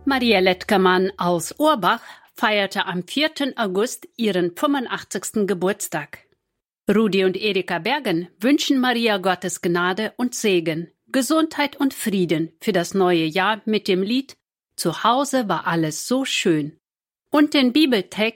Maria Lettgermann aus Urbach feierte am 4. August ihren 85. Geburtstag. Rudi und Erika Bergen wünschen Maria Gottes Gnade und Segen, Gesundheit und Frieden für das neue Jahr mit dem Lied »Zu Hause war alles so schön« und den Bibeltext